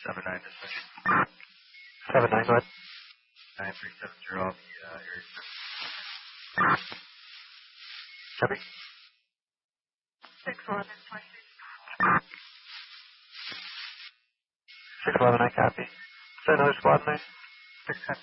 79 discussion. 79, go ahead. 9370 off the area. Copy. 611, 611, I copy. Is that another squad, nice? 610.